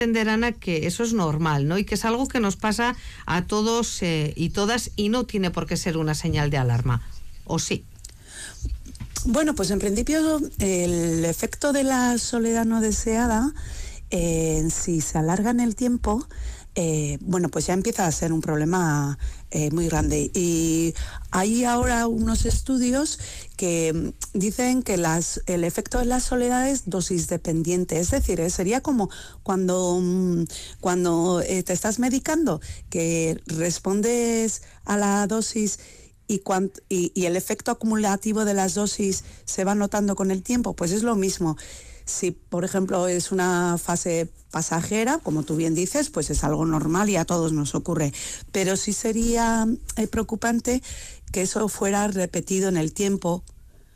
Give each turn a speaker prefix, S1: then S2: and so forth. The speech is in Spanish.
S1: entender, Ana, que eso es normal, ¿no? Y que es algo que nos pasa a todos y todas y no tiene por qué ser una señal de alarma, ¿o sí?
S2: Bueno, pues en principio el efecto de la soledad no deseada, si se alarga en el tiempo, bueno, pues ya empieza a ser un problema muy grande. Y hay ahora unos estudios que dicen que el efecto de la soledad es dosis dependiente, es decir, sería como cuando te estás medicando, que respondes a la dosis y el efecto acumulativo de las dosis se va notando con el tiempo, pues es lo mismo. Si, por ejemplo, es una fase pasajera, como tú bien dices, pues es algo normal y a todos nos ocurre. Pero sí sería preocupante que eso fuera repetido en el tiempo,